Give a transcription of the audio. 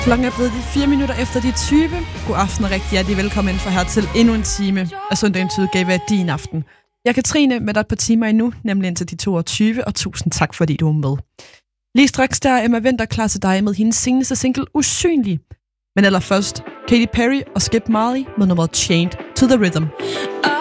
Klokken er blevet 4 minutter efter de 20. God aften og rigtig hjertelig velkommen for her til endnu en time af søndagens udgave af Din Aften. Jeg er Katrine med dig et par timer endnu, nemlig indtil de 22, og tusind tak, fordi du er med. Lige straks der er Emma Winther klar til dig med hendes seneste single Usynlig. Men allerførst Katy Perry og Skip Marley med nummeret Chained to the Rhythm.